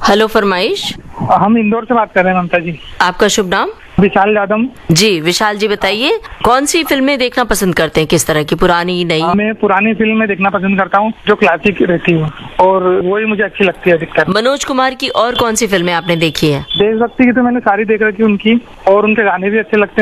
Hello फरमाइश। हम इंदौर से बात कर रहे हैं ममता जी। आपका शुभ नाम? विशाल यादव। जी विशाल जी, बताइए कौन सी फिल्में देखना पसंद करते हैं, किस तरह की, पुरानी नई? मैं पुरानी फिल्में देखना पसंद करता हूँ जो क्लासिक रहती है, और वही मुझे अच्छी लगती है अधिकतर। मनोज कुमार की और कौन सी फिल्में आपने देखी है? देशभक्ति की तो मैंने सारी देख रखी उनकी, और उनके गाने भी अच्छे लगते हैं।